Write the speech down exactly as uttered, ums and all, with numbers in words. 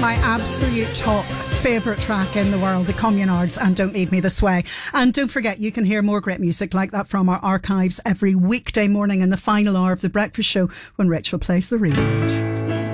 my absolute top favourite track in the world, the Communards and Don't Leave Me This Way. And don't forget, you can hear more great music like that from our archives every weekday morning in the final hour of The Breakfast Show when Rachel plays the rewind.